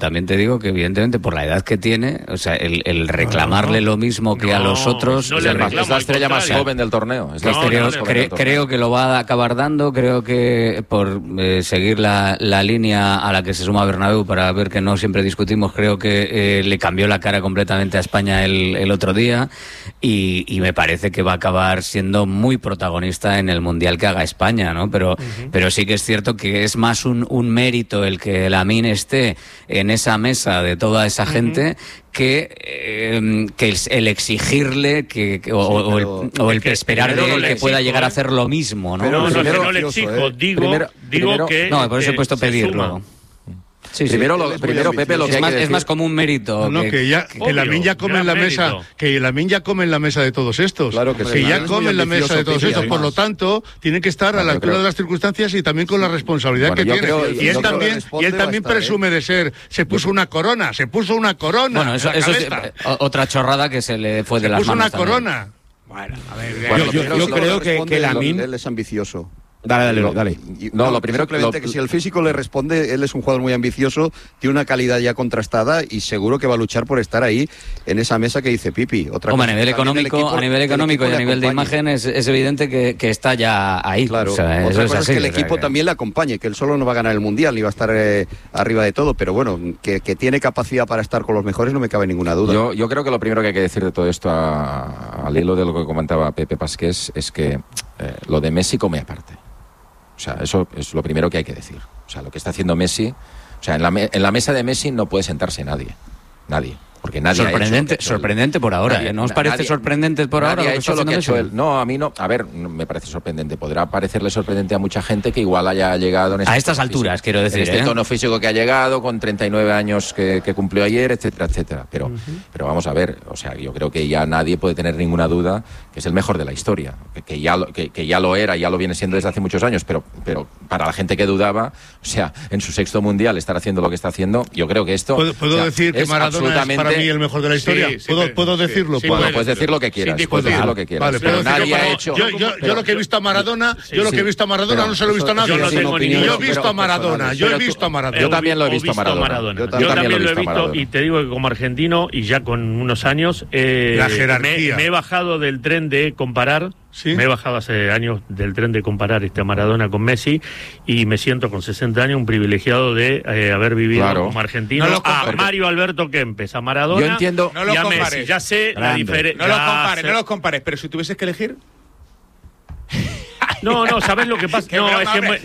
también te digo que evidentemente por la edad que tiene, o sea, el reclamarle lo mismo que a los otros... es la estrella más joven del torneo. Creo que lo va a acabar dando, creo que por seguir la línea a la que se suma Bernabéu, para ver que no siempre discutimos, creo que le cambió la cara completamente a España el otro día, y me parece que va a acabar siendo muy protagonista en el Mundial que haga España, ¿no? Pero sí que es cierto que es más un mérito el que Lamine esté en esa mesa de toda esa gente que el exigirle o el esperar de él que pueda llegar a hacer lo mismo, ¿no? Pero no le exijo, digo que... No, por eso he puesto pedirlo. Sí, primero, Pepe, lo que hay que decir... Es más como un mérito. Que Lamine ya come en la mesa, que Lamine ya come en la mesa de todos estos. Claro que ya come en la mesa de todos estos. Por lo tanto, tiene que estar a la altura de las circunstancias y también con la responsabilidad que tiene. Y él también presume de ser. Se puso una corona. Bueno, eso es otra chorrada que se le fue de las manos. Se puso una corona. Bueno, a ver, yo creo que Lamine... Él es ambicioso. Dale. No, lo primero que si el físico le responde, él es un jugador muy ambicioso, tiene una calidad ya contrastada y seguro que va a luchar por estar ahí en esa mesa que dice Pipi. A nivel económico y a nivel de imagen es evidente que está ya ahí. Claro. O sea, otra cosa así, es que el equipo también le acompañe, que él solo no va a ganar el Mundial ni va a estar arriba de todo, pero bueno, que tiene capacidad para estar con los mejores no me cabe ninguna duda. Yo creo que lo primero que hay que decir de todo esto, al hilo de lo que comentaba Pepe Pasqués, es que lo de Messi come aparte. O sea, eso es lo primero que hay que decir. O sea, lo que está haciendo Messi... O sea, en la mesa de Messi no puede sentarse nadie. Porque nadie sorprendente por ahora, ¿no os parece sorprendente por ahora? Nadie ha hecho lo que ha hecho él. No, a mí no. A ver, me parece sorprendente. Podrá parecerle sorprendente a mucha gente que igual haya llegado... a estas alturas, quiero decir. En este tono físico que ha llegado, con 39 años que cumplió ayer, etcétera. Pero vamos a ver, o sea, yo creo que ya nadie puede tener ninguna duda que es el mejor de la historia. Que ya lo era, ya lo viene siendo desde hace muchos años, pero para la gente que dudaba, o sea, en su 6º Mundial estar haciendo lo que está haciendo, yo creo que esto... ¿Puedo decir que Maradona es para mí el mejor de la historia? ¿Puedo decirlo? Bueno, puedes decir lo que quieras. Vale, pero nadie ha hecho... Yo lo que he visto a Maradona, no se lo he visto a nadie. Yo no tengo ni... Yo he visto a Maradona. Yo también lo he visto a Maradona. Yo también lo he visto y te digo que como argentino y ya con unos años la jerarquía. Me he bajado del tren de comparar. ¿Sí? Me he bajado hace años del tren de comparar a Maradona con Messi y me siento con 60 años un privilegiado de haber vivido como argentino a Mario Alberto Kempes, a Maradona. Yo entiendo, y a Messi. Ya sé la diferencia. No los compares, pero si tuvieses que elegir... No, ¿sabes lo que pasa? Qué broma,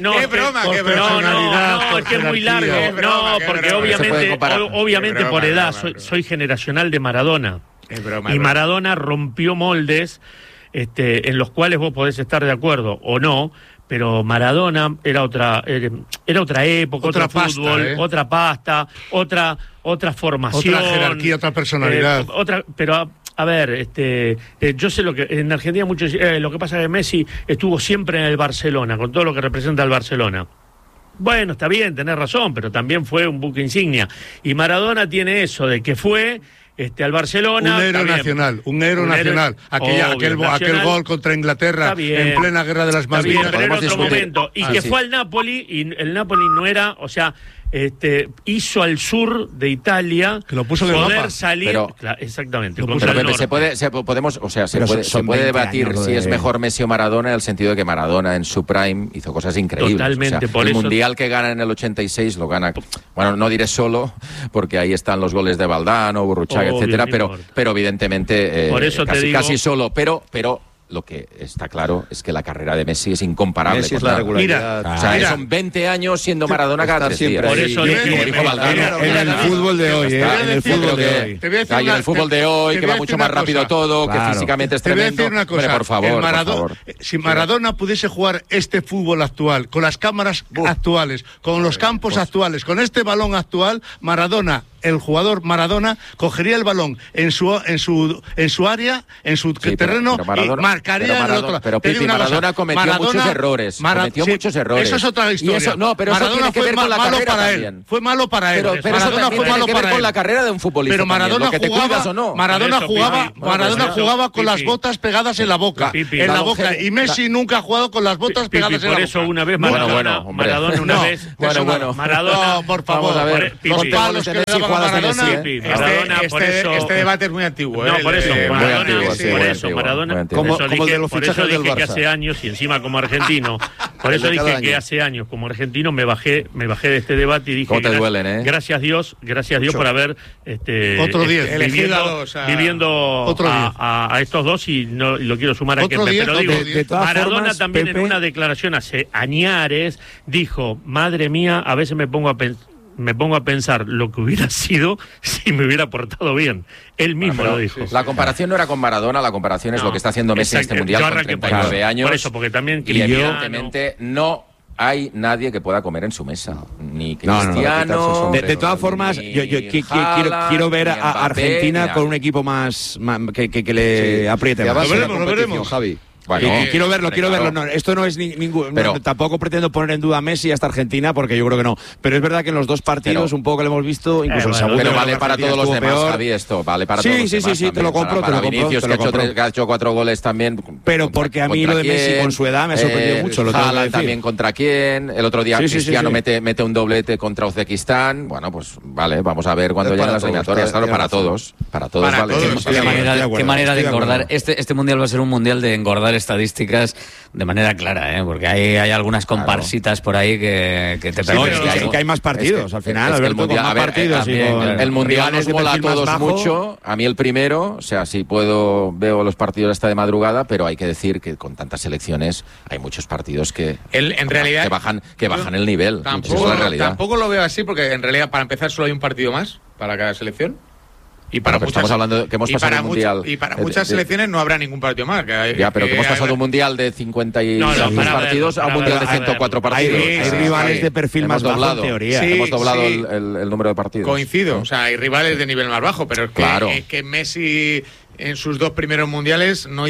es que es muy largo. Porque obviamente por edad soy generacional de Maradona. Y Maradona rompió moldes en los cuales vos podés estar de acuerdo o no, pero Maradona era otra época, otro fútbol, otra pasta, otra formación, otra jerarquía, otra personalidad, pero a ver, yo sé lo que en Argentina muchos lo que pasa es que Messi estuvo siempre en el Barcelona, con todo lo que representa el Barcelona. Bueno, está bien, tenés razón, pero también fue un buque insignia. Y Maradona tiene eso de que fue al Barcelona. Un héroe nacional. Aquel gol contra Inglaterra en plena guerra de las Malvinas. Pero en otro momento. Y que fue al Napoli, y el Napoli no era, o sea, hizo al sur de Italia que lo puso de poder mapa. salir. Exactamente. Se puede debatir si es mejor Messi o Maradona, en el sentido de que Maradona en su prime hizo cosas increíbles. Totalmente. El Mundial que gana en el 86 lo gana, bueno, no diré solo, porque ahí están los goles de Valdano, Burruchaga, etcétera, pero evidentemente por eso casi solo, pero lo que está claro es que la carrera de Messi es incomparable. Messi es la regularidad. Son 20 años siendo Maradona cada 3 días. Por eso en el fútbol de hoy, en el fútbol de hoy, que va mucho más rápido todo, que físicamente es tremendo. Te voy a decir una cosa. Por favor. Si Maradona pudiese jugar este fútbol actual, con las cámaras actuales, con los campos actuales, con este balón actual, Maradona el jugador Maradona cogería el balón en su área, en su terreno, y marcaría en el otro. Pero Pipi, Maradona cometió muchos errores. Muchos errores. Eso es otra historia. Pero Maradona eso tiene que ver con la carrera también. Fue malo para él. Pero Maradona fue malo para él. Con la carrera de un futbolista. Pero Maradona jugaba con las botas pegadas en la boca. Y Messi nunca ha jugado con las botas pegadas en la boca. Por eso una vez Maradona por favor, a ver, los palos que le daban a Maradona. Este debate es muy antiguo. No, por eso, Maradona, como de los fichajes del Barça. Que hace años, y encima como argentino, por eso dije que hace años como argentino me bajé de este debate y dije, ¿cómo te duelen, gracias Dios por haber viviendo a estos dos, y lo quiero sumar a que pero digo, Maradona también en una declaración hace añares dijo, madre mía, a veces me pongo a pensar lo que hubiera sido si me hubiera portado bien. Él mismo lo dijo. La comparación no era con Maradona, la comparación es lo que está haciendo Messi en este Mundial con 39 años. Por eso, porque también y evidentemente no hay nadie que pueda comer en su mesa. Ni Cristiano. De todas formas, yo quiero ver a Argentina con un equipo más que le apriete más. Lo veremos, Javi. Bueno, quiero verlo. No, esto no es ningún. Tampoco pretendo poner en duda a Messi hasta Argentina, porque yo creo que no. Pero es verdad que en los dos partidos, un poco que lo hemos visto, incluso el segundo. Pero vale para todos los demás, Javi, esto. Vale para todos los demás. Sí, te lo compro. Para Vinicius, que ha hecho 4 goles también. Pero porque a mí lo de Messi con su edad me ha sorprendido mucho. Haaland también contra quién. El otro día Cristiano mete un doblete contra Uzbekistán. Bueno, pues vale, vamos a ver cuando lleguen las eliminatorias. Claro, para todos. Para todos, vale. Qué manera de engordar. Este Mundial va a ser un Mundial de engordar estadísticas de manera clara, porque hay algunas comparsitas por ahí que te permiten. Que hay más partidos, al final, Alberto, con más partidos. El Mundial nos mola a todos mucho. A mí el primero, o sea, si puedo, veo los partidos hasta de madrugada, pero hay que decir que con tantas selecciones hay muchos partidos que en realidad que bajan el nivel. Tampoco lo veo así, porque en realidad para empezar solo hay un partido más para cada selección. Y para muchas, estamos hablando de que hemos pasado un mundial. Y para muchas selecciones no habrá ningún partido más. Pero que hemos pasado un mundial de 56 partidos a un mundial de 104 partidos. Hay rivales de perfil más bajo, en teoría. Hemos doblado el número de partidos. Coincido, o sea, hay rivales de nivel más bajo, pero es que Messi en sus 2 primeros mundiales no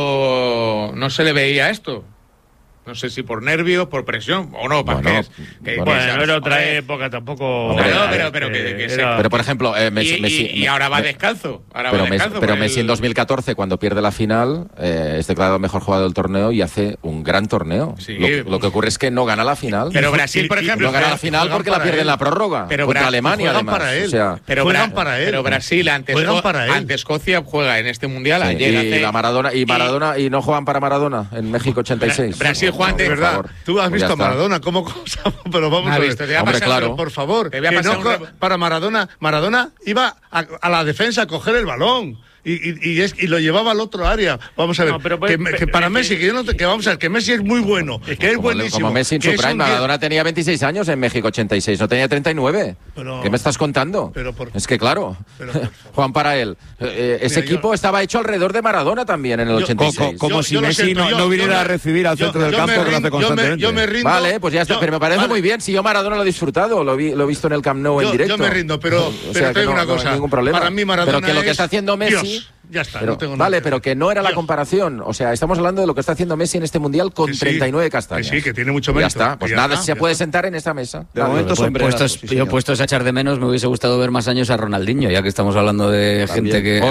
se le veía esto. No sé si por nervios, por presión o no. Era otra época, tampoco. Pero por ejemplo, Messi. Y ahora va descalzo. Pero Messi en 2014, cuando pierde la final, es declarado mejor jugador del torneo y hace un gran torneo. Sí, lo que ocurre es que no gana la final. Pero Brasil, por ejemplo. No gana la final porque la pierde en la prórroga. Pero contra Alemania, además. Pero Brasil, ante Escocia, juega en este mundial. Ayer y no juegan para Maradona en México 86. Brasil Juan, de verdad. Tú has visto a Maradona, ¿cómo? Pero vamos a ver. Claro. Por favor, para Maradona iba a la defensa a coger el balón. Y lo llevaba al otro área. Vamos a ver, que para Messi, que Messi es muy bueno, que es buenísimo. Como Messi en su prime, Maradona tenía 26 años en México 86, no tenía 39. ¿Qué me estás contando? Es que claro, Juan, para él, ese equipo estaba hecho alrededor de Maradona también en el 86. Como si Messi no viniera a recibir al centro del campo, que lo hace constantemente. Yo me rindo. Vale, pues ya está, pero me parece muy bien. Si yo Maradona lo he disfrutado, lo he visto en el Camp Nou en directo. Yo me rindo, pero te digo una cosa. No hay ningún problema. Para mí Maradona pero que lo que está haciendo Messi... Ya está, no tengo nada. Vale, pero que no era la comparación. O sea, estamos hablando de lo que está haciendo Messi en este mundial con 39 castañas. Sí, que tiene mucho mérito. Ya está, pues nada, se puede sentar en esta mesa. De momento puestos a echar de menos, me hubiese gustado ver más años a Ronaldinho, ya que estamos hablando de gente que...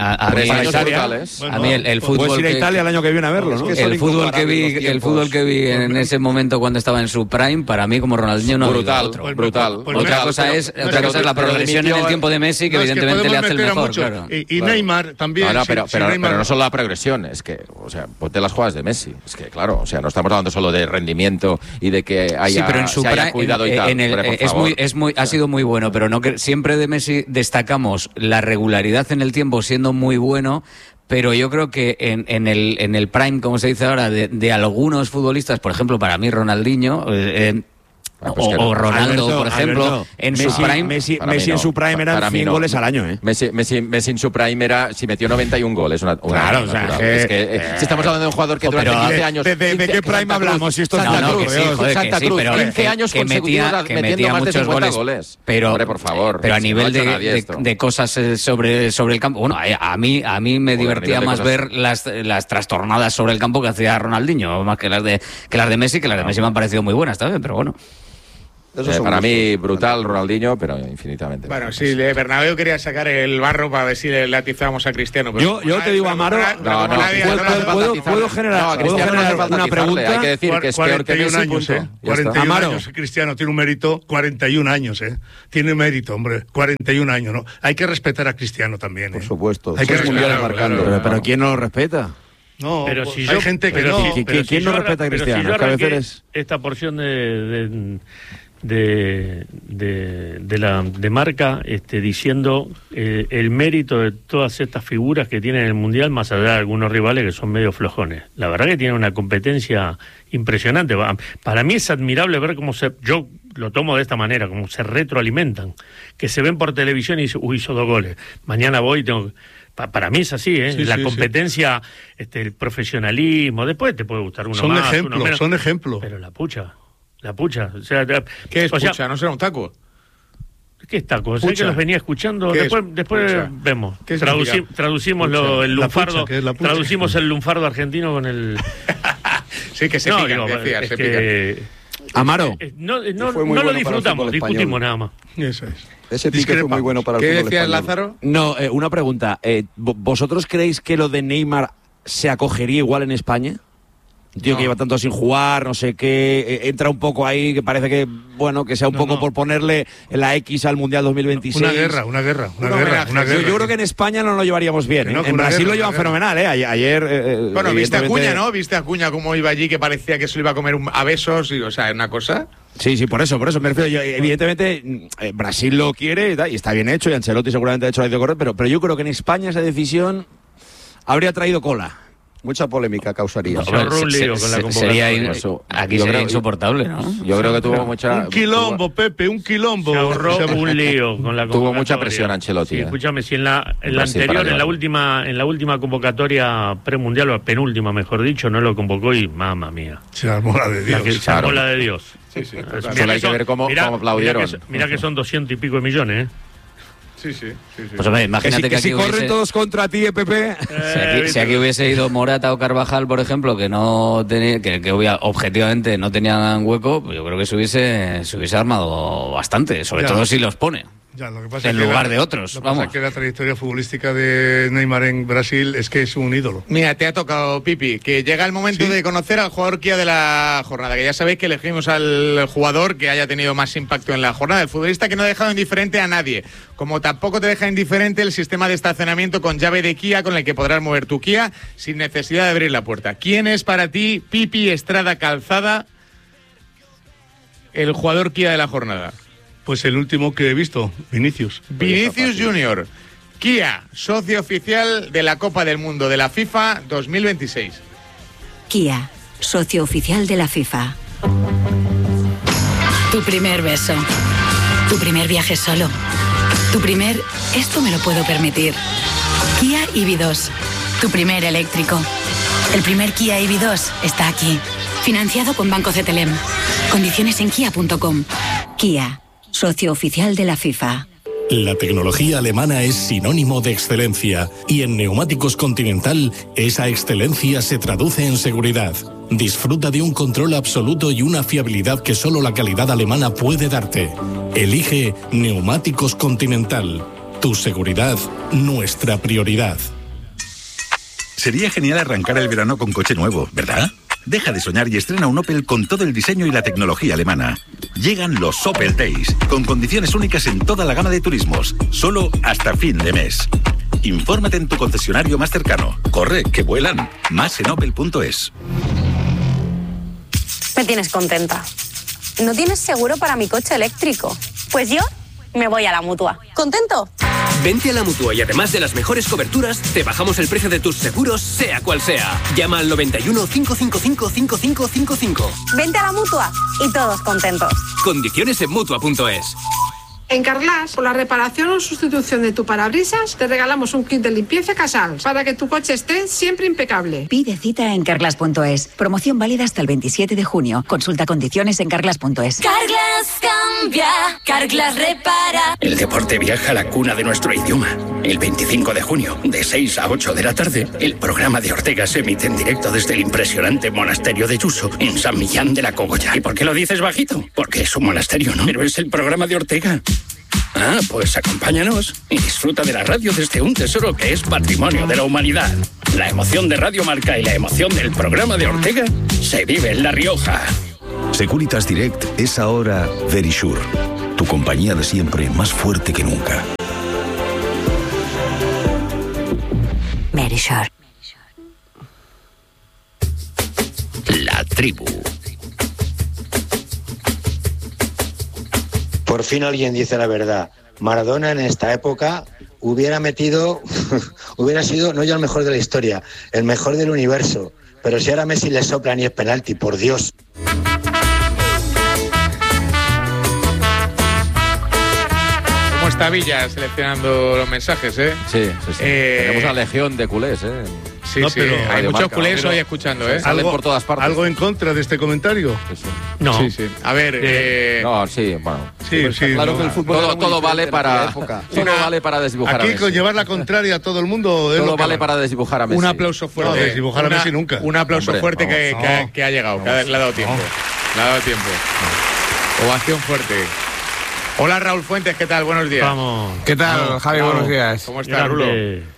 A mí el fútbol... Puedes ir a Italia el año que viene a verlo, ¿no? El fútbol que vi en ese momento cuando estaba en su prime, para mí como Ronaldinho no... Brutal. Otra cosa es la progresión en el tiempo de Messi, que evidentemente le hace el mejor. Y Neymar también. Pero no solo la progresión, es que, o sea, ponte las jugadas de Messi. Es que, claro, o sea, no estamos hablando solo de rendimiento y de que haya cuidado y tal. Ha sido muy bueno, pero no que siempre de Messi destacamos la regularidad en el tiempo siendo muy bueno. Pero yo creo que en el prime, como se dice ahora, de algunos futbolistas, por ejemplo, para mí Ronaldinho, O Ronaldo, por ejemplo, en su prime. Messi en su prime eran 100 goles al año, ¿eh? Messi en su prime era, si metió 91 goles. Claro, o sea, si estamos hablando de un jugador que durante 15 años... ¿De qué prime hablamos? Si esto es Santa Cruz, 15 años consecutivos metiendo más de 50 goles. Pero, hombre, por favor. Pero a nivel de cosas sobre el campo... Bueno, a mí me divertía más ver las trastornadas sobre el campo que hacía Ronaldinho, más que las de Messi, que las de Messi me han parecido muy buenas también, pero bueno. Para mí, brutal Ronaldinho, pero infinitamente. Bueno, si Bernabéu quería sacar el barro para ver si le atizábamos a Cristiano. Pero yo te digo, Amaro, ¿puedo generar una pregunta? Hay que decir que es peor que Messi, años, 41 años, Cristiano tiene un mérito, 41 años, tiene mérito, hombre, 41 años, ¿no? Hay que respetar a Cristiano también, Por supuesto. Hay que respetar marcando. Pero ¿quién no lo respeta? No, pero pues si hay gente que no. ¿Quién no respeta a Cristiano? Esta porción de Marca diciendo el mérito de todas estas figuras que tienen el Mundial, más allá de algunos rivales que son medio flojones. La verdad que tienen una competencia impresionante. Para mí es admirable ver cómo yo lo tomo de esta manera, cómo se retroalimentan, que se ven por televisión y dicen, hizo 2 goles, mañana voy y tengo... Para mí es así, la competencia, el profesionalismo, después te puede gustar uno más, uno menos. Son ejemplos. Pero la pucha, o sea, ¿qué es pucha? ¿No será un taco? ¿Qué es taco? Sé que los venía escuchando, después vemos. Traducimos el lunfardo, traducimos el lunfardo argentino con el... Sí, que se pica, Amaro. No lo disfrutamos, discutimos nada más. Eso es. Ese pique fue muy bueno para el fútbol español. ¿Qué decías, Lázaro? No, una pregunta. ¿Vosotros creéis que lo de Neymar se acogería igual en España? Un tío que lleva tanto sin jugar, no sé qué, entra un poco ahí, que parece que, bueno, que sea un poco por ponerle la X al Mundial 2026. Una guerra. Yo creo que en España no lo llevaríamos bien. En Brasil lo llevan fenomenal, Ayer... bueno, ¿viste a Acuña, no? ¿Viste a Acuña cómo iba allí, que parecía que se lo iba a comer a besos? O sea, una cosa... Sí, por eso me refiero. Evidentemente, Brasil lo quiere y está bien hecho, y Ancelotti seguramente ha hecho la decisión correcta, pero yo creo que en España esa decisión habría traído cola. Mucha polémica causaría. Sería insoportable, ¿no? Yo creo que tuvo mucha... Un quilombo, Pepe, un quilombo. Se ahorró un lío con la convocatoria. Tuvo mucha presión Ancelotti. Sí, escúchame, si en la anterior, en la última convocatoria premundial, o penúltima, mejor dicho, no lo convocó y, mamma mía. Se armó la de Dios. Se armó la de Dios. Sí. Solo hay que ver cómo aplaudieron. Mira que son 200 y pico de millones, Sí. Pues hombre, imagínate que si corren todos contra ti, Pepe. Si aquí hubiese ido Morata o Carvajal, por ejemplo, que no tenía, que objetivamente no tenían hueco, pues yo creo que se hubiese armado bastante, sobre todo si los pone. Lo que pasa en lugar de otros. Lo que pasa es que la trayectoria futbolística de Neymar en Brasil es que es un ídolo. Mira, te ha tocado, Pipi, que llega el momento de conocer al jugador Kia de la jornada, que ya sabéis que elegimos al jugador que haya tenido más impacto en la jornada, el futbolista que no ha dejado indiferente a nadie, como tampoco te deja indiferente el sistema de estacionamiento con llave de Kia con el que podrás mover tu Kia sin necesidad de abrir la puerta. ¿Quién es para ti, Pipi Estrada Calzada, el jugador Kia de la jornada? Pues el último que he visto, Vinicius Junior, Kia, socio oficial de la Copa del Mundo de la FIFA 2026. Kia, socio oficial de la FIFA. Tu primer beso, tu primer viaje solo, tu primer esto me lo puedo permitir. Kia EV2, tu primer eléctrico. El primer Kia EV2 está aquí, financiado con Banco CTLM. Condiciones en kia.com. Kia, socio oficial de la FIFA. La tecnología alemana es sinónimo de excelencia y en Neumáticos Continental esa excelencia se traduce en seguridad. Disfruta de un control absoluto y una fiabilidad que solo la calidad alemana puede darte. Elige Neumáticos Continental. Tu seguridad, nuestra prioridad. Sería genial arrancar el verano con coche nuevo, ¿verdad? Deja de soñar y estrena un Opel con todo el diseño y la tecnología alemana. Llegan los Opel Days, con condiciones únicas en toda la gama de turismos, solo hasta fin de mes. Infórmate en tu concesionario más cercano. Corre, que vuelan. Más en opel.es. Me tienes contenta. ¿No tienes seguro para mi coche eléctrico? Pues yo me voy a la Mutua. ¿Contento? Vente a la Mutua y además de las mejores coberturas, te bajamos el precio de tus seguros, sea cual sea. Llama al 91 555 5555. Vente a la Mutua y todos contentos. Condiciones en Mutua.es. En Carglass, por la reparación o sustitución de tu parabrisas, te regalamos un kit de limpieza Casals para que tu coche esté siempre impecable. Pide cita en Carglass.es. Promoción válida hasta el 27 de junio. Consulta condiciones en Carglass.es. Carglass cambia, Carglass repara. El deporte viaja a la cuna de nuestro idioma. El 25 de junio, de 6 a 8 de la tarde, el programa de Ortega se emite en directo desde el impresionante monasterio de Yuso, en San Millán de la Cogolla. ¿Y por qué lo dices bajito? Porque es un monasterio, ¿no? Pero es el programa de Ortega. Ah, pues acompáñanos y disfruta de la radio desde un tesoro que es patrimonio de la humanidad. La emoción de Radio Marca y la emoción del programa de Ortega se vive en La Rioja. Securitas Direct es ahora Verisure, tu compañía de siempre más fuerte que nunca. Verisure. La tribu. Por fin alguien dice la verdad. Maradona en esta época hubiera sido no ya el mejor de la historia, el mejor del universo. Pero si ahora Messi le soplan y es penalti, por Dios. ¿Cómo está Villa seleccionando los mensajes, eh? Sí. Tenemos una legión de culés, Sí, no, pero hay muchos culés hoy escuchando, ¿eh? Salen por todas partes. ¿Algo en contra de este comentario? No. Sí. A ver, no, sí, bueno. Sí. Claro que el fútbol todo vale para vale para desdibujar aquí a Messi. Con llevar la contraria a todo el mundo. Todo vale para desdibujar a Messi. Un aplauso fuerte. No, desdibujar a Messi nunca. Un aplauso fuerte que ha llegado, que le ha dado tiempo. Le ha dado tiempo. Ovación fuerte. Hola Raúl Fuentes, ¿qué tal? Buenos días. Vamos. ¿Qué tal, Javi? Buenos días. ¿Cómo estás, Rulo?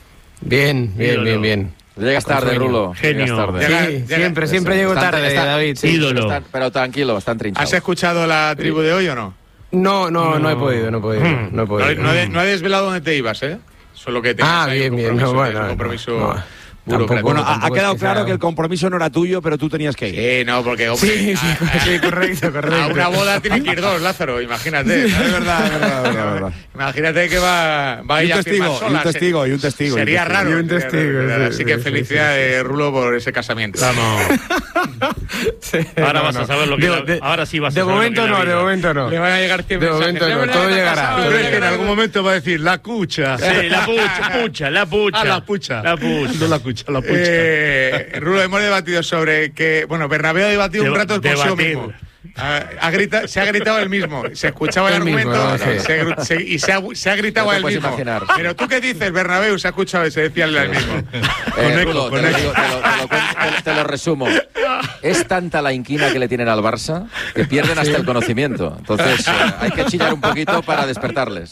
Bien. Llegas tarde, Rulo. Genio. Sí, siempre llego tarde, David. Ídolo. Pero tranquilo, están trinchados. ¿Has escuchado la tribu de hoy o no? No he podido. No he desvelado dónde te ibas, ¿eh? Solo que tenías bien. No, bueno. Compromiso. Bueno, ha quedado claro que el compromiso no era tuyo, pero tú tenías que ir. Sí, no, porque hombre, sí, correcto. A una boda tienen que ir dos, Lázaro, imagínate. Sí, es verdad. Imagínate que va a ir a firmar sola. Y un testigo. Sería raro. Y un testigo. Así que felicidades, Rulo, por ese casamiento. Vamos. Ahora vas a saber lo que... Ahora sí vas a saber. De momento no. Le van a llegar 100 mensajes. De momento no, todo llegará. Pero es que en algún momento va a decir la cucha. Sí, la pucha. La pucha. No la cucha. Rulo, hemos debatido sobre que, Bernabéu ha debatido un rato consigo mismo. Se ha gritado él mismo. Se escuchaba el argumento se ha gritado él mismo. Imaginar. Pero tú qué dices, Bernabéu, se ha escuchado y se decía él mismo. Rulo, te lo resumo. Es tanta la inquina que le tienen al Barça que pierden hasta el conocimiento. Entonces hay que chillar un poquito para despertarles.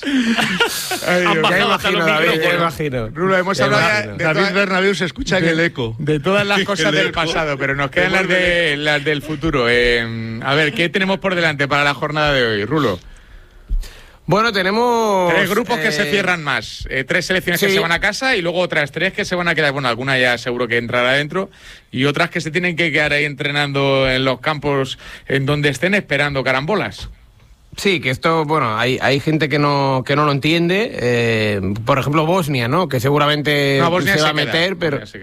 Ya imagino. Rulo, hemos hablado de David Bernabéu se escucha en el eco. De todas las cosas del pasado, pero nos quedan las del futuro. A ver, ¿qué tenemos por delante para la jornada de hoy, Rulo? Bueno, tenemos... 3 grupos que se cierran más. 3 selecciones que se van a casa y luego otras 3 que se van a quedar. Bueno, alguna ya seguro que entrará dentro. Y otras que se tienen que quedar ahí entrenando en los campos en donde estén esperando carambolas. Sí, que esto, hay gente que no lo entiende. Por ejemplo, Bosnia, ¿no? Que seguramente se va a meter,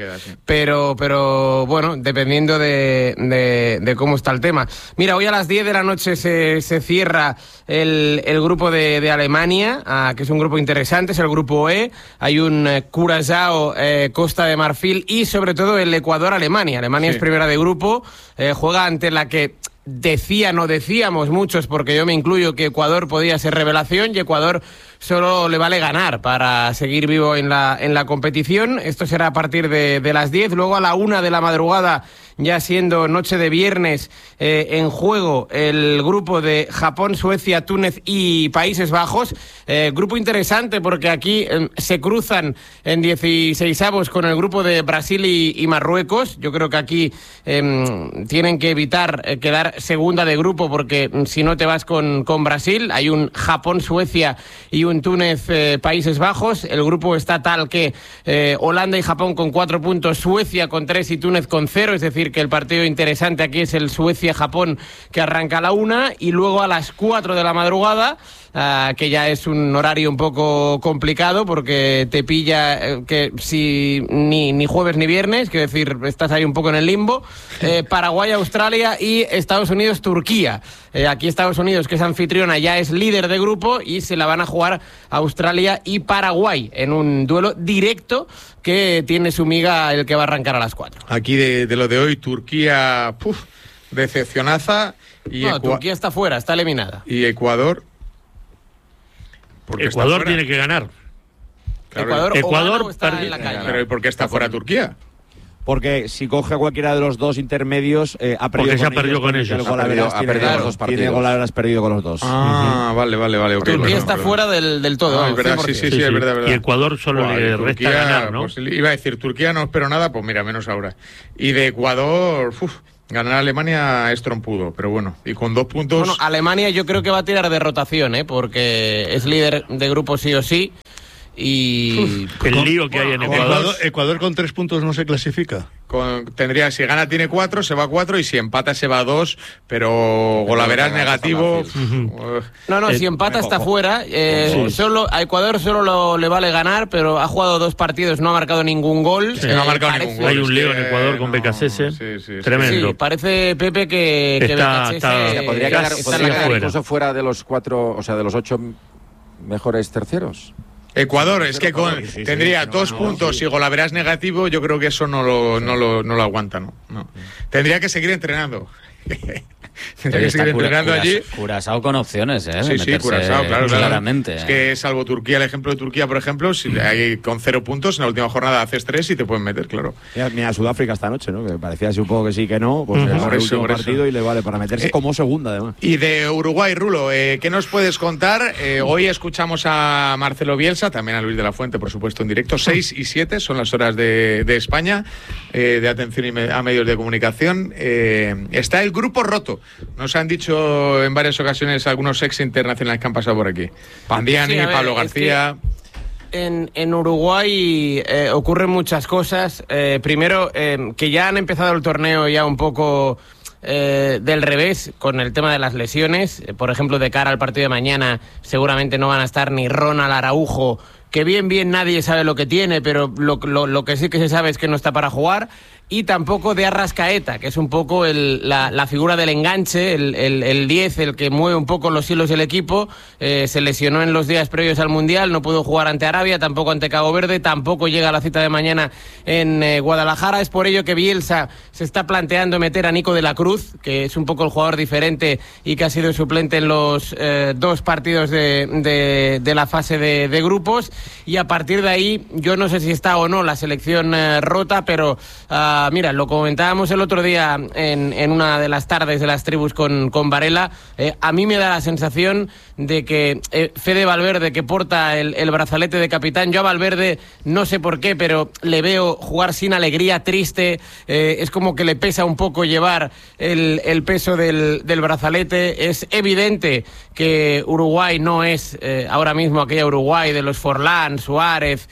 pero bueno, dependiendo de cómo está el tema. Mira, hoy a las 10 de la noche se cierra el grupo de Alemania, que es un grupo interesante, es el grupo E. Hay un Curazao, Costa de Marfil y sobre todo el Ecuador-Alemania. Alemania es primera de grupo, juega ante la que... decíamos muchos, porque yo me incluyo, que Ecuador podía ser revelación y Ecuador solo le vale ganar para seguir vivo en la competición. Esto será a partir de las 10. Luego a la 1 de la madrugada, ya siendo noche de viernes, en juego el grupo de Japón, Suecia, Túnez y Países Bajos. Grupo interesante porque aquí se cruzan en 16avos con el grupo de Brasil y Marruecos. Yo creo que aquí tienen que evitar quedar segunda de grupo, porque si no te vas con Brasil. Hay un Japón, Suecia y un Túnez, Países Bajos. El grupo está tal que Holanda y Japón con 4 puntos, Suecia con 3 y Túnez con 0, es decir, que el partido interesante aquí es el Suecia-Japón, que arranca a la 1, y luego a las 4 de la madrugada que ya es un horario un poco complicado porque te pilla que si ni jueves ni viernes, quiero decir, estás ahí un poco en el limbo. Paraguay, Australia y Estados Unidos, Turquía. Aquí Estados Unidos, que es anfitriona, ya es líder de grupo y se la van a jugar Australia y Paraguay en un duelo directo que tiene su miga el que va a arrancar a las 4. Aquí de lo de hoy, Turquía, decepcionaza. Y Turquía está fuera, está eliminada. Y Ecuador... Ecuador tiene que ganar. Claro, Ecuador está en la calle. Pero ¿y por qué está fuera Turquía? Porque si coge a cualquiera de los dos intermedios, ha perdido. Porque se ha perdido con ellos. Ha perdido los dos partidos. Tiene Golaveras perdido con los dos. Vale. Okay, Turquía está fuera del todo. Es verdad, sí, es verdad. Y Ecuador solo le resta ganar, ¿no? Pues iba a decir, Turquía no espero nada, pues mira, menos ahora. Y de Ecuador, ganar a Alemania es trompudo, pero bueno, y con 2 puntos... Bueno, Alemania yo creo que va a tirar de rotación, porque es líder de grupo sí o sí. Y el lío que hay en Ecuador. Ecuador con 3 puntos no se clasifica. Tendría, si gana tiene 4, se va a 4, y si empata se va a 2, pero Golaveras negativo. Si empata está fuera. Solo a Ecuador solo le vale ganar, pero ha jugado 2 partidos, no ha marcado ningún gol. No ha marcado ningún gol. Hay un lío en Ecuador con Becasese. Tremendo. Sí, parece, Pepe, que podría quedar incluso fuera de los 4, o sea, de los 8 mejores terceros. Ecuador, es que tendría 2 puntos y Golaveras negativo, yo creo que eso no lo aguanta, ¿no? Tendría que seguir entrenando. Tendría que seguir entrenando allí. Curazao con opciones, Sí, Curazao, claro. Claramente. Es que salvo Turquía, el ejemplo de Turquía, por ejemplo, si hay con 0 puntos, en la última jornada haces 3 y te pueden meter, claro. Mira, Sudáfrica esta noche, ¿no? Que parecía así un poco que sí, que no, pues es el último partido y le vale para meterse como segunda, además. Y de Uruguay, Rulo, ¿qué nos puedes contar? Hoy escuchamos a Marcelo Bielsa, también a Luis de la Fuente, por supuesto, en directo. 6 y 7 son las horas de España, de atención a medios de comunicación. Está el grupo roto. Nos han dicho en varias ocasiones algunos ex internacionales que han pasado por aquí. Pandiani, Pablo García. En Uruguay ocurren muchas cosas. Primero, que ya han empezado el torneo ya un poco del revés con el tema de las lesiones. Por ejemplo, de cara al partido de mañana, seguramente no van a estar ni Ronald Araujo, que bien nadie sabe lo que tiene, pero lo que sí que se sabe es que no está para jugar. Y tampoco de Arrascaeta, que es un poco la figura del enganche, el 10, el que mueve un poco los hilos del equipo. Se lesionó en los días previos al Mundial, no pudo jugar ante Arabia, tampoco ante Cabo Verde, tampoco llega a la cita de mañana en Guadalajara. Es por ello que Bielsa se está planteando meter a Nico de la Cruz, que es un poco el jugador diferente y que ha sido suplente en los 2 partidos de la fase de grupos. Y a partir de ahí, yo no sé si está o no la selección rota, pero... mira, lo comentábamos el otro día en una de las tardes de las tribus con Varela. A mí me da la sensación de que Fede Valverde, que porta el brazalete de capitán, yo a Valverde no sé por qué, pero le veo jugar sin alegría, triste. Es como que le pesa un poco llevar el peso del brazalete. Es evidente que Uruguay no es ahora mismo aquella Uruguay de los Forlán, Suárez,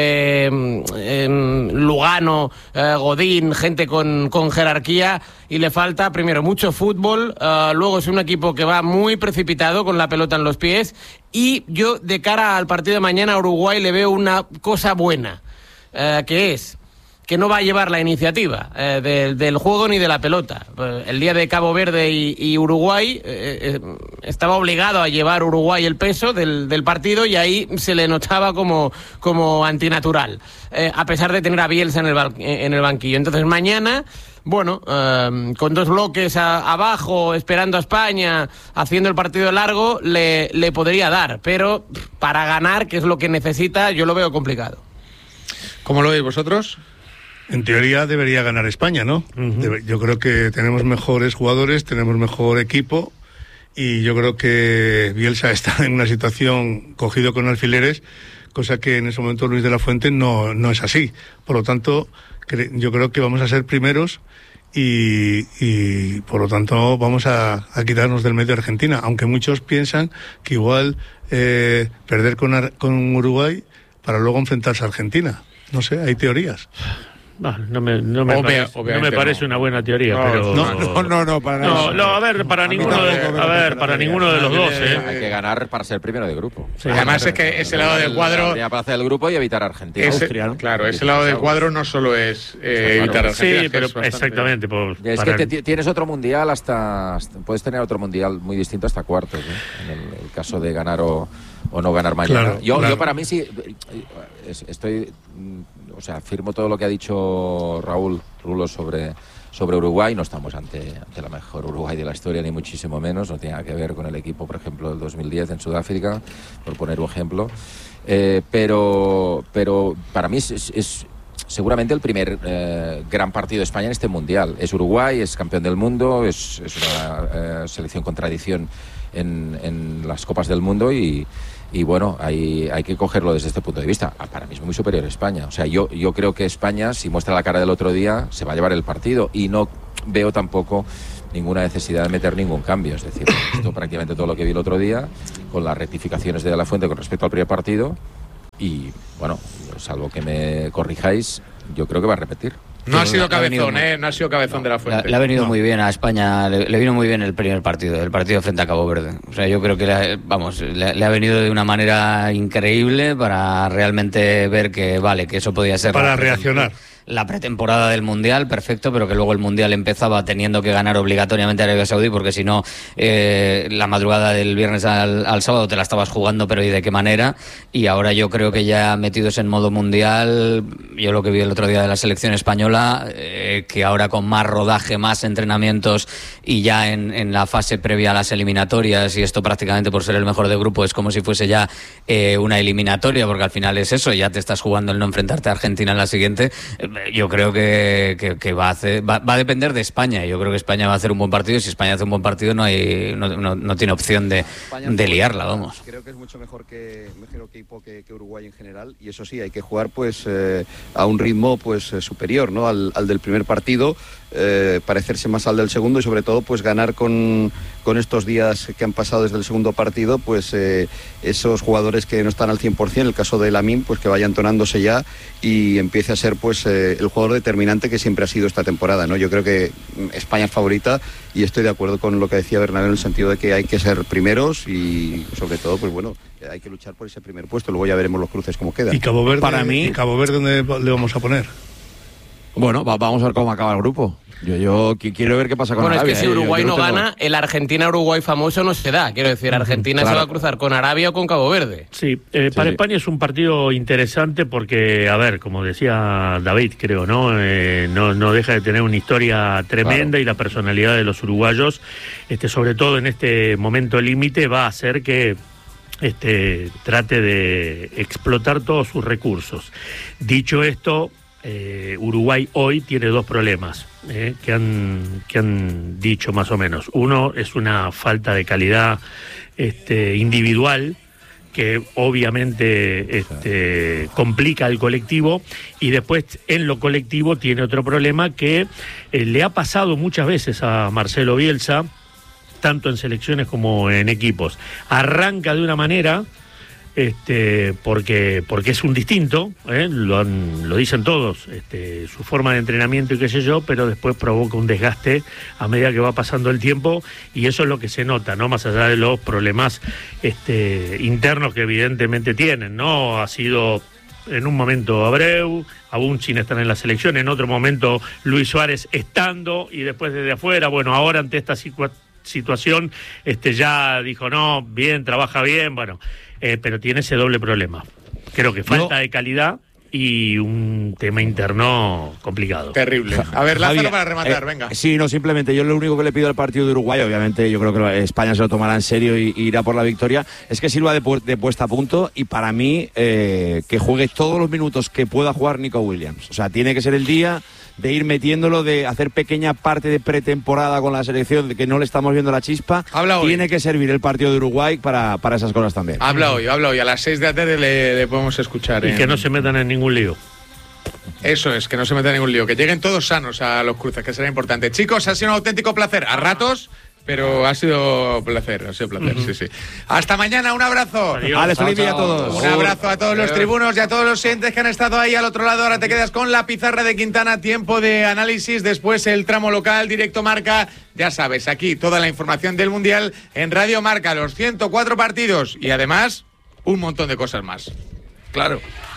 Lugano, Godín, gente con jerarquía, y le falta primero mucho fútbol, luego es un equipo que va muy precipitado con la pelota en los pies, y yo de cara al partido de mañana a Uruguay le veo una cosa buena, que es que no va a llevar la iniciativa del juego ni de la pelota. El día de Cabo Verde y Uruguay estaba obligado a llevar Uruguay el peso del partido, y ahí se le notaba como antinatural, a pesar de tener a Bielsa en el banquillo. Entonces mañana, bueno, con 2 bloques abajo, esperando a España, haciendo el partido largo, le podría dar, pero para ganar, que es lo que necesita, yo lo veo complicado. ¿Cómo lo veis vosotros? En teoría debería ganar España, ¿no? Yo creo que tenemos mejores jugadores, tenemos mejor equipo, y yo creo que Bielsa está en una situación cogido con alfileres, cosa que en ese momento Luis de la Fuente no es así. Por lo tanto, yo creo que vamos a ser primeros y por lo tanto vamos a quitarnos del medio a Argentina, aunque muchos piensan que igual perder con Uruguay para luego enfrentarse a Argentina. No sé, hay teorías. No me parece una buena teoría, pero no, para nada. No, a ver, para ninguno de los dos. Hay que ganar para ser primero de grupo. Sí, además es que ese lado del cuadro para hacer el grupo y evitar a Argentina. Claro, ese lado del cuadro no solo es evitar a Argentina. Sí, pero exactamente. Es que tienes otro mundial puedes tener otro mundial muy distinto hasta cuartos, en el caso de ganar o no ganar mañana. Yo para mí sí estoy, o sea, afirmo todo lo que ha dicho Raúl Rulo sobre Uruguay. No estamos ante la mejor Uruguay de la historia, ni muchísimo menos. No tiene nada que ver con el equipo, por ejemplo, del 2010 en Sudáfrica, por poner un ejemplo. Pero para mí es seguramente el primer gran partido de España en este mundial. Es Uruguay, es campeón del mundo, es una selección con tradición en las Copas del Mundo y bueno, hay que cogerlo desde este punto de vista. Para mí es muy superior a España. O sea, yo creo que España, si muestra la cara del otro día, se va a llevar el partido y no veo tampoco ninguna necesidad de meter ningún cambio. Es decir, esto prácticamente todo lo que vi el otro día, con las rectificaciones de De La Fuente con respecto al primer partido y bueno, salvo que me corrijáis, yo creo que va a repetir. No ha sido cabezón, no ha sido cabezón De La Fuente. Le ha venido muy bien a España, le vino muy bien el primer partido, el partido frente a Cabo Verde. O sea, yo creo que le ha venido de una manera increíble para realmente ver que que eso podía ser para reaccionar. La pretemporada del Mundial, perfecto, pero que luego el Mundial empezaba teniendo que ganar obligatoriamente a Arabia Saudí, porque si no, la madrugada del viernes al sábado te la estabas jugando, pero ¿y de qué manera? Y ahora yo creo que ya metidos en modo Mundial, yo lo que vi el otro día de la selección española, que ahora con más rodaje, más entrenamientos y ya en la fase previa a las eliminatorias, y esto prácticamente por ser el mejor de grupo es como si fuese ya una eliminatoria, porque al final es eso, ya te estás jugando el no enfrentarte a Argentina en la siguiente. Yo creo que va a depender de España. Yo creo que España va a hacer un buen partido. Si España hace un buen partido, no tiene opción de liarla, vamos. Creo que es mucho mejor equipo que Uruguay en general, y eso sí, hay que jugar pues a un ritmo pues superior, ¿no? al del primer partido, parecerse más al del segundo y sobre todo pues ganar con estos días que han pasado desde el segundo partido, pues esos jugadores que no están al 100%, el caso de Lamine, pues que vaya entonándose ya y empiece a ser pues el jugador determinante que siempre ha sido esta temporada, ¿no? Yo creo que España es favorita y estoy de acuerdo con lo que decía Bernabé en el sentido de que hay que ser primeros y sobre todo pues bueno, hay que luchar por ese primer puesto. Luego ya veremos los cruces cómo quedan. ¿Y Cabo Verde? Para mí, ¿y Cabo Verde dónde le vamos a poner? Bueno, vamos a ver cómo acaba el grupo. Yo quiero ver qué pasa con Arabia. Bueno, es que si Uruguay no gana, el Argentina-Uruguay famoso no se da. Quiero decir, Argentina se va a cruzar con Arabia o con Cabo Verde. Sí, para España es un partido interesante porque, a ver, como decía David, creo, ¿no? No deja de tener una historia tremenda y la personalidad de los uruguayos, sobre todo en este momento límite, va a hacer que trate de explotar todos sus recursos. Dicho esto, Uruguay hoy tiene dos problemas que han dicho más o menos. Uno es una falta de calidad individual que obviamente complica al colectivo, y después en lo colectivo tiene otro problema que le ha pasado muchas veces a Marcelo Bielsa, tanto en selecciones como en equipos. Arranca de una manera porque es un distinto, lo dicen todos, su forma de entrenamiento y qué sé yo, pero después provoca un desgaste a medida que va pasando el tiempo, y eso es lo que se nota, ¿no? Más allá de los problemas internos que evidentemente tienen, ¿no? Ha sido en un momento Abreu, aún sin estar en la selección, en otro momento Luis Suárez estando, y después desde afuera. Bueno, ahora ante esta situación ya dijo, no, bien, trabaja bien, bueno, pero tiene ese doble problema. Creo que falta de calidad y un tema interno complicado. Terrible. A ver, Lázaro, para rematar, venga. Sí, no, simplemente yo lo único que le pido al partido de Uruguay, obviamente yo creo que España se lo tomará en serio y irá por la victoria, es que sirva de puesta a punto, y para mí que juegue todos los minutos que pueda jugar Nico Williams. O sea, tiene que ser el día de ir metiéndolo, de hacer pequeña parte de pretemporada con la selección, de que no le estamos viendo la chispa. Tiene que servir el partido de Uruguay para esas cosas también. Habla hoy. A las 6 de la tarde le podemos escuchar. Y que no se metan en ningún lío. Eso es, que no se metan en ningún lío. Que lleguen todos sanos a los cruces, que será importante. Chicos, ha sido un auténtico placer. A ratos, Pero ha sido placer, sí. Hasta mañana, un abrazo. Vale, feliz día a todos. Un abrazo a todos los tribunos y a todos los oyentes que han estado ahí al otro lado. Ahora te quedas con la pizarra de Quintana, tiempo de análisis, después el tramo local, directo Marca. Ya sabes, aquí toda la información del Mundial en Radio Marca, los 104 partidos y además un montón de cosas más. Claro.